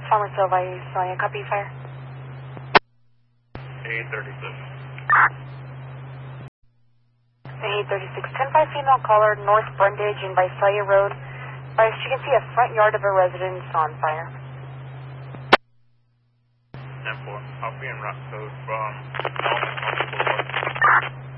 Farmersville, Visalia. Copy fire. 836. 836. 10-5 female caller, North Brundage and Visalia Road. She can see a front yard of a residence on fire. 10-4. I'll be in route code from Elm Boulevard.